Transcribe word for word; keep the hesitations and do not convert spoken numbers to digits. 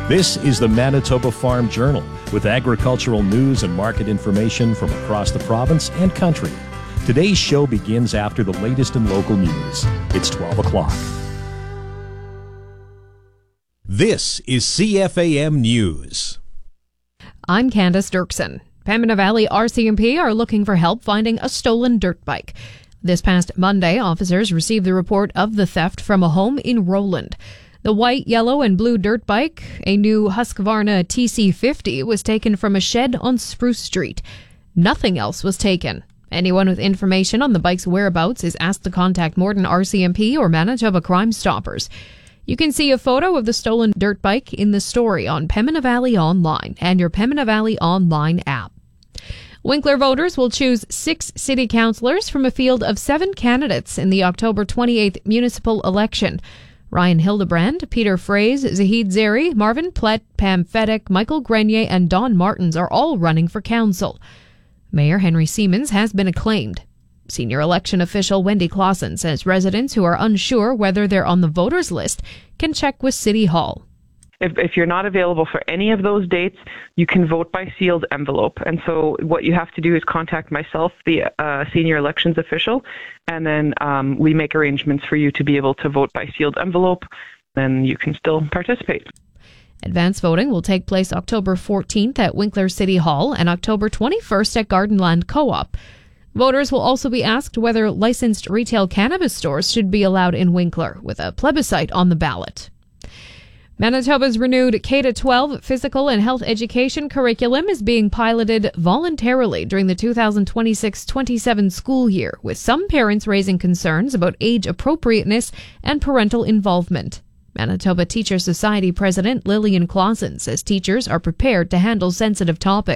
This is the Manitoba Farm Journal with agricultural news and market information from across the province and country. Today's show begins after the latest in local news. It's twelve o'clock. This is C F A M News. I'm Candace Dirksen. Pembina Valley R C M P are looking for help finding a stolen dirt bike. This past Monday, officers received the report of the theft from a home in Roland. The white, yellow, and blue dirt bike, a new Husqvarna T C fifty, was taken from a shed on Spruce Street. Nothing else was taken. Anyone with information on the bike's whereabouts is asked to contact Morden R C M P or Manitoba Crime Stoppers. You can see a photo of the stolen dirt bike in the story on Pembina Valley Online and your Pembina Valley Online app. Winkler voters will choose six city councillors from a field of seven candidates in the October twenty-eighth municipal election. Ryan Hildebrand, Peter Fraze, Zahid Zeri, Marvin Plett, Pam Fedek, Michael Grenier, and Don Martins are all running for council. Mayor Henry Siemens has been acclaimed. Senior election official Wendy Clausen says residents who are unsure whether they're on the voters list can check with City Hall. If, if you're not available for any of those dates, you can vote by sealed envelope. And so what you have to do is contact myself, the uh, senior elections official, and then um, we make arrangements for you to be able to vote by sealed envelope. Then you can still participate. Advance voting will take place October fourteenth at Winkler City Hall and October twenty-first at Gardenland Co-op. Voters will also be asked whether licensed retail cannabis stores should be allowed in Winkler, with a plebiscite on the ballot. Manitoba's renewed K through twelve physical and health education curriculum is being piloted voluntarily during the two thousand twenty-six twenty-seven school year, with some parents raising concerns about age appropriateness and parental involvement. Manitoba Teacher Society President Lillian Clausen says teachers are prepared to handle sensitive topics.